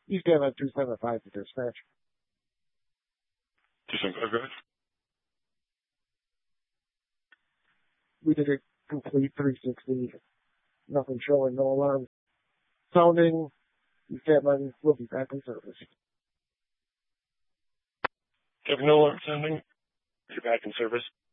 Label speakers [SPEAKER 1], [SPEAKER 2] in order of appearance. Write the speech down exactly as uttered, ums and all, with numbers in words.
[SPEAKER 1] You stand on two seven five to dispatch.
[SPEAKER 2] two seven five, go ahead.
[SPEAKER 1] We did a complete three sixty. Nothing showing, no alarms sounding. You stand on, we'll be back in service.
[SPEAKER 2] You have no alarm sounding? You're back in service?